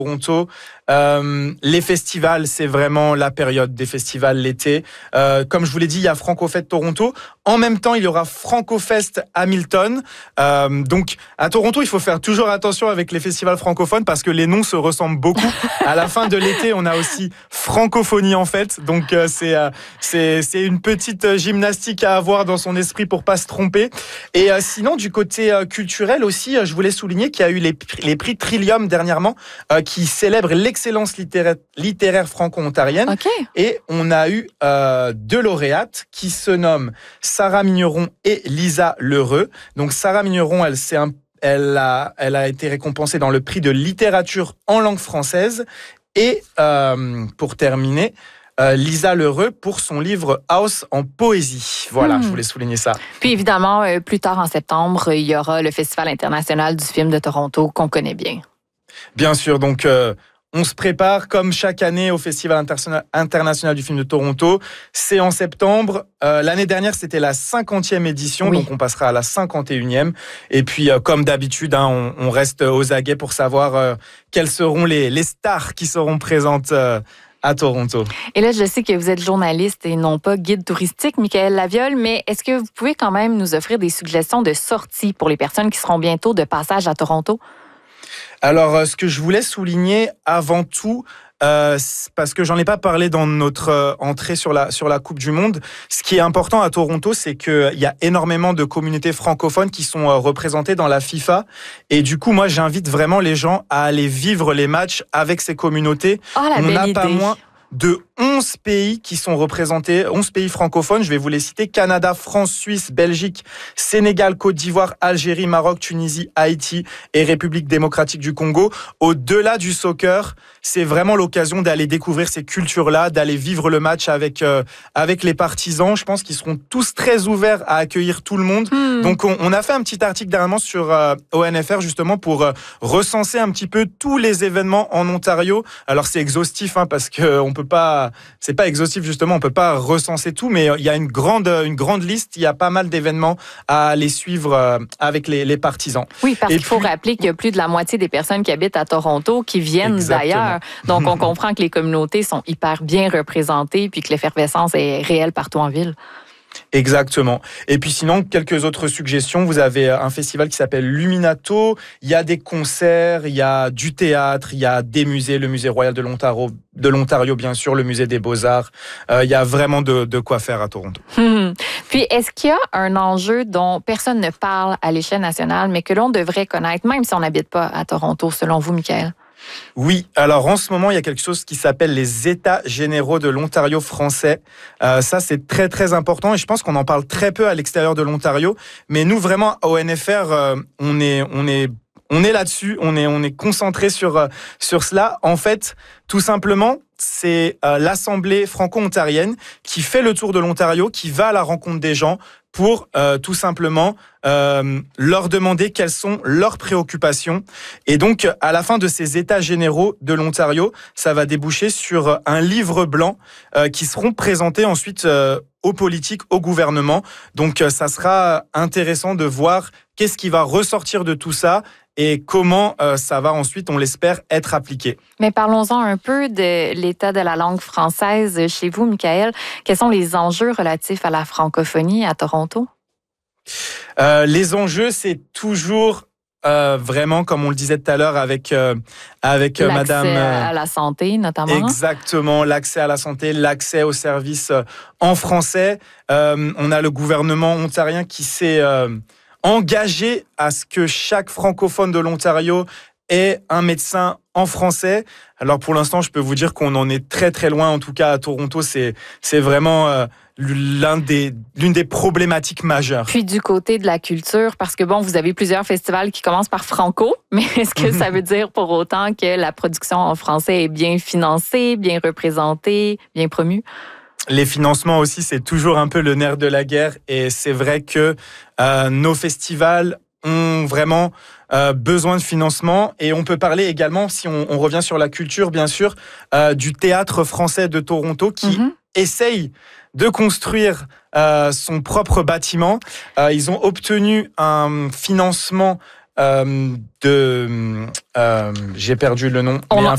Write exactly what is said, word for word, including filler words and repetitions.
Toronto, euh, les festivals, c'est vraiment la période des festivals l'été. Euh, comme je vous l'ai dit, il y a FrancoFest Toronto. En même temps, il y aura FrancoFest Hamilton. Euh, donc, à Toronto, il faut faire toujours attention avec les festivals francophones parce que les noms se ressemblent beaucoup. À la fin de l'été, on a aussi Francophonie en fait. Donc, euh, c'est, euh, c'est, c'est une petite gymnastique à avoir dans son esprit pour pas se tromper. Et euh, sinon, du côté euh, culturel aussi, euh, je voulais souligner qu'il y a eu les, les prix Trillium dernièrement euh, qui célèbrent l'excellence littéraire, littéraire franco-ontarienne. Okay. Et on a eu euh, deux lauréates qui se nomment Sarah Migneron et Lisa Lheureux. Donc Sarah Migneron, elle, c'est un, elle, a, elle a été récompensée dans le prix de littérature en langue française. Et euh, pour terminer, euh, Lisa Lheureux pour son livre House en poésie. Voilà, hmm. je voulais souligner ça. Puis évidemment, euh, plus tard en septembre, il y aura le Festival international du film de Toronto qu'on connaît bien. Bien sûr, donc euh, on se prépare comme chaque année au Festival interna- international du film de Toronto. C'est en septembre. Euh, l'année dernière, c'était la cinquantième édition, oui. Donc on passera à la cinquante et unième. Et puis, euh, comme d'habitude, hein, on, on reste aux aguets pour savoir euh, quelles seront les, les stars qui seront présentes euh, à Toronto. Et là, je sais que vous êtes journaliste et non pas guide touristique, Michaël Laviole, mais est-ce que vous pouvez quand même nous offrir des suggestions de sorties pour les personnes qui seront bientôt de passage à Toronto? Alors, ce que je voulais souligner avant tout, euh, parce que j'en ai pas parlé dans notre euh, entrée sur la sur la Coupe du Monde, ce qui est important à Toronto, c'est qu'il y a énormément de communautés francophones qui sont euh, représentées dans la FIFA. Et du coup, moi, j'invite vraiment les gens à aller vivre les matchs avec ces communautés. Oh, la On belle n'a idée. pas moins de onze pays qui sont représentés, onze pays francophones, je vais vous les citer, Canada, France, Suisse, Belgique, Sénégal, Côte d'Ivoire, Algérie, Maroc, Tunisie, Haïti et République démocratique du Congo. Au-delà du soccer, c'est vraiment l'occasion d'aller découvrir ces cultures-là, d'aller vivre le match avec, euh, avec les partisans. Je pense qu'ils seront tous très ouverts à accueillir tout le monde. Mmh. Donc on, on a fait un petit article dernièrement sur euh, O N F R justement pour euh, recenser un petit peu tous les événements en Ontario. Alors c'est exhaustif hein, parce que on peut pas, c'est pas exhaustif justement, on peut pas recenser tout, mais il y a une grande, une grande liste, il y a pas mal d'événements à aller suivre euh, avec les, les partisans. Oui, parce Et qu'il faut puis, rappeler qu'il y a plus de la moitié des personnes qui habitent à Toronto qui viennent exactement. d'ailleurs. Donc on comprend que les communautés sont hyper bien représentées puis que l'effervescence est réelle partout en ville. Exactement. Et puis sinon, quelques autres suggestions. Vous avez un festival qui s'appelle Luminato. Il y a des concerts, il y a du théâtre, il y a des musées, le musée royal de l'Ontario, de l'Ontario bien sûr, le musée des Beaux-Arts. Euh, il y a vraiment de, de quoi faire à Toronto. Hum. Puis, est-ce qu'il y a un enjeu dont personne ne parle à l'échelle nationale, mais que l'on devrait connaître, même si on n'habite pas à Toronto, selon vous, Michaël? Oui, alors en ce moment, il y a quelque chose qui s'appelle les États généraux de l'Ontario français. Euh, ça, c'est très, très important et je pense qu'on en parle très peu à l'extérieur de l'Ontario. Mais nous, vraiment, à O N F R, euh, on est, on est, on est là-dessus, on est, on est concentré sur, euh, sur cela. En fait, tout simplement, c'est euh, l'Assemblée franco-ontarienne qui fait le tour de l'Ontario, qui va à la rencontre des gens pour euh, tout simplement euh, leur demander quelles sont leurs préoccupations. Et donc, à la fin de ces états généraux de l'Ontario, ça va déboucher sur un livre blanc euh, qui seront présentés ensuite euh, aux politiques, au gouvernement. Donc, euh, ça sera intéressant de voir qu'est-ce qui va ressortir de tout ça et comment euh, ça va ensuite, on l'espère, être appliqué. Mais parlons-en un peu de l'état de la langue française chez vous, Michaël. Quels sont les enjeux relatifs à la francophonie à Toronto? Euh, les enjeux, c'est toujours euh, vraiment, comme on le disait tout à l'heure, avec, euh, avec l'accès Madame... Euh, à la santé, notamment. Exactement, l'accès à la santé, l'accès aux services euh, en français. Euh, on a le gouvernement ontarien qui s'est... Euh, engagé à ce que chaque francophone de l'Ontario ait un médecin en français. Alors pour l'instant, je peux vous dire qu'on en est très très loin. En tout cas, à Toronto, c'est, c'est vraiment euh, l'un des, l'une des problématiques majeures. Puis du côté de la culture, parce que bon, vous avez plusieurs festivals qui commencent par franco, mais est-ce que ça veut dire pour autant que la production en français est bien financée, bien représentée, bien promue? Les financements aussi, c'est toujours un peu le nerf de la guerre et c'est vrai que euh, nos festivals ont vraiment euh, besoin de financement et on peut parler également, si on, on revient sur la culture bien sûr, euh, du Théâtre français de Toronto qui mm-hmm. essaye de construire euh, son propre bâtiment. Euh, ils ont obtenu un financement Euh, de, euh, j'ai perdu le nom. On, mais en, un